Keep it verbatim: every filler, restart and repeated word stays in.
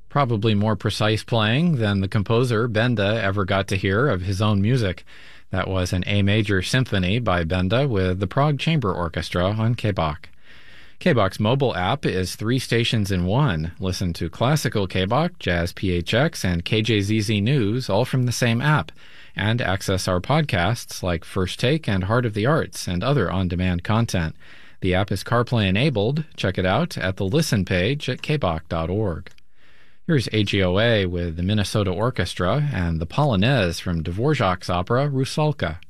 Probably more precise playing than the composer Benda ever got to hear of his own music. That was an A major symphony by Benda with the Prague Chamber Orchestra on K B O C. K B O C's mobile app is three stations in one. Listen to classical K B O C, Jazz P H X, and K J Z Z News all from the same app, and access our podcasts like First Take and Heart of the Arts and other on-demand content. The app is CarPlay enabled. Check it out at the Listen page at k b o c dot org. Here's A G O A with the Minnesota Orchestra and the Polonaise from Dvorak's opera Rusalka.